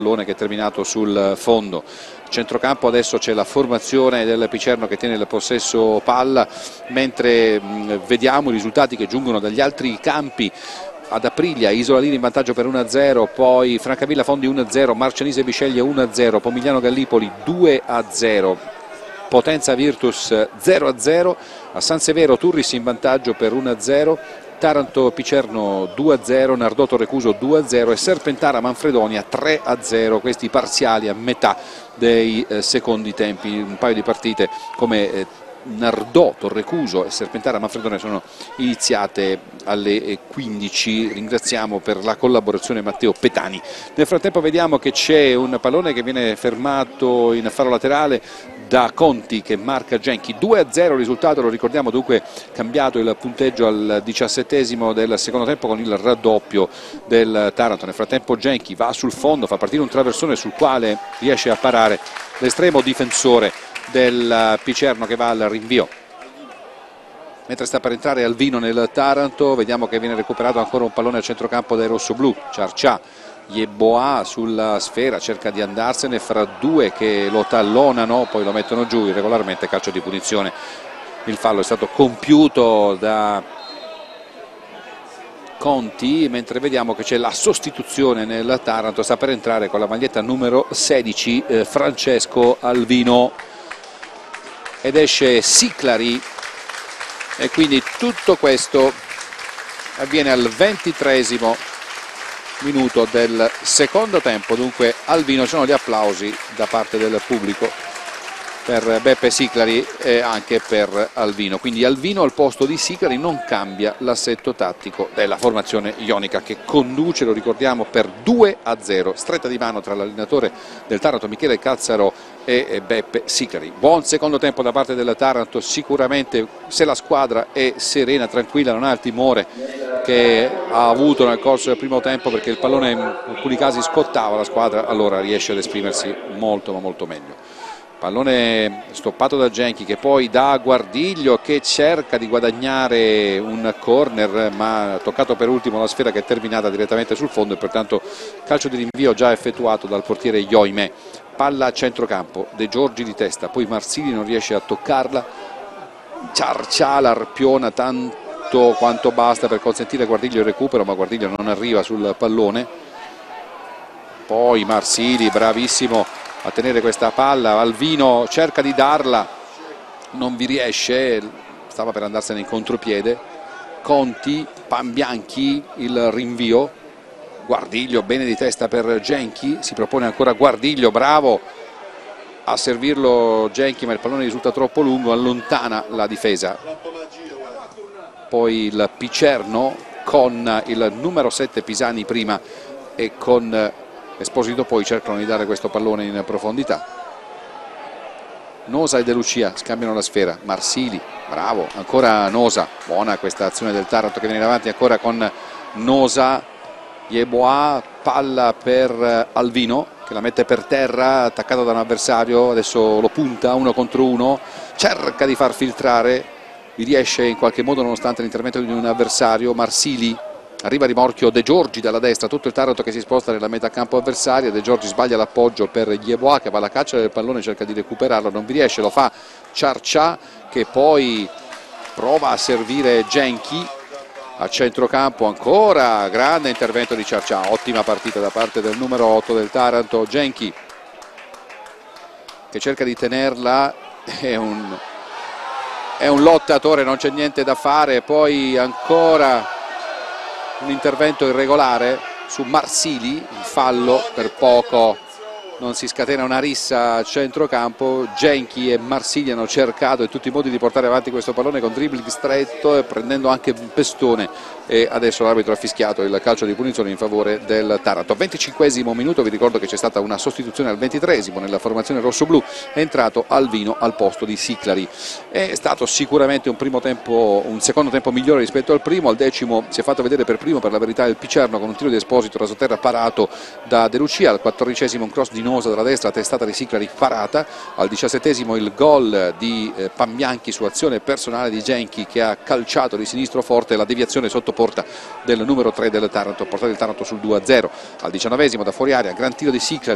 pallone che è terminato sul fondo. Centrocampo adesso c'è la formazione del Picerno che tiene il possesso palla, mentre vediamo i risultati che giungono dagli altri campi. Ad Aprilia, Isolalini in vantaggio per 1-0, poi Francavilla Fondi 1-0, Marcianise Bisceglie 1-0, Pomigliano Gallipoli 2-0, Potenza Virtus 0-0, a San Severo Turris in vantaggio per 1-0, Taranto Picerno 2-0, Nardò Recuso 2-0 e Serpentara Manfredonia 3-0, questi parziali a metà dei secondi tempi. Un paio di partite come Nardò, Torrecuso e Serpentara Manfredonia sono iniziate alle 15. Ringraziamo per la collaborazione Matteo Petani. Nel frattempo vediamo che c'è un pallone che viene fermato in faro laterale da Conti che marca Genchi. 2-0 il risultato, lo ricordiamo, dunque cambiato il punteggio al 17esimo del secondo tempo con il raddoppio del Taranto. Nel frattempo Genchi va sul fondo, fa partire un traversone sul quale riesce a parare l'estremo difensore del Picerno che va al rinvio. Mentre sta per entrare Alvino nel Taranto, vediamo che viene recuperato ancora un pallone a centrocampo dai rossoblù. Ciarcià, Yeboah sulla sfera, cerca di andarsene fra due che lo tallonano, poi lo mettono giù, irregolarmente calcio di punizione. Il fallo è stato compiuto da Conti, mentre vediamo che c'è la sostituzione nel Taranto, sta per entrare con la maglietta numero 16 Francesco Alvino ed esce Siclari, e quindi tutto questo avviene al 23esimo minuto del secondo tempo. Dunque Alvino, sono gli applausi da parte del pubblico per Beppe Siclari e anche per Alvino. Quindi Alvino al posto di Siclari, non cambia l'assetto tattico della formazione ionica che conduce, lo ricordiamo, per 2-0. Stretta di mano tra l'allenatore del Taranto Michele Cazzaro e Beppe Siclari. Buon secondo tempo da parte del Taranto, sicuramente se la squadra è serena, tranquilla, non ha il timore che ha avuto nel corso del primo tempo, perché il pallone in alcuni casi scottava la squadra, allora riesce ad esprimersi molto ma molto meglio. Pallone stoppato da Genchi che poi dà a Guardiglio che cerca di guadagnare un corner, ma toccato per ultimo la sfera che è terminata direttamente sul fondo e pertanto calcio di rinvio già effettuato dal portiere Ioime. Palla a centrocampo, De Giorgi di testa, poi Marsili non riesce a toccarla, Ciarcià l'arpiona tanto quanto basta per consentire a Guardiglio il recupero, ma Guardiglio non arriva sul pallone. Poi Marsili bravissimo a tenere questa palla, Alvino cerca di darla, non vi riesce, stava per andarsene in contropiede. Conti, Pambianchi, il rinvio, Guardiglio bene di testa per Genchi, si propone ancora Guardiglio, bravo a servirlo Genchi, ma il pallone risulta troppo lungo, allontana la difesa. Poi il Picerno con il numero 7 Pisani prima e con Esposito poi cercano di dare questo pallone in profondità. Nosa e De Lucia scambiano la sfera, Marsili, bravo, ancora Nosa, buona questa azione del Taranto che viene avanti ancora con Nosa. Yeboah, palla per Alvino che la mette per terra, attaccato da un avversario, adesso lo punta 1 contro 1, cerca di far filtrare, vi riesce in qualche modo nonostante l'intervento di un avversario. Marsili, arriva a rimorchio De Giorgi dalla destra, tutto il Taranto che si sposta nella metà campo avversaria. De Giorgi sbaglia l'appoggio per Yeboah che va alla caccia del pallone, cerca di recuperarlo, non vi riesce, lo fa Ciarcià che poi prova a servire Genchi a centrocampo, ancora grande intervento di Ciarcià, ottima partita da parte del numero 8 del Taranto. Genchi che cerca di tenerla, è un lottatore, non c'è niente da fare. Poi ancora un intervento irregolare su Marsili, il fallo, per poco non si scatena una rissa a centrocampo. Genchi e Marsili hanno cercato in tutti i modi di portare avanti questo pallone con dribbling stretto e prendendo anche un pestone, e adesso l'arbitro ha fischiato il calcio di punizione in favore del Taranto. 25esimo minuto, vi ricordo che c'è stata una sostituzione al 23esimo nella formazione rossoblù, è entrato Alvino al posto di Siclari. È stato sicuramente un secondo tempo migliore rispetto al primo. Al decimo si è fatto vedere per primo, per la verità, il Picerno con un tiro di Esposito rasoterra parato da De Lucia. Al 14esimo un cross di Nosa dalla destra, testata di Siclari parata. Al 17esimo il gol di Pambianchi su azione personale di Genchi che ha calciato di sinistro forte, la deviazione sotto porta del numero 3 del Taranto, portare il Taranto sul 2-0. Al 19esimo da fuori area, gran tiro di Siclari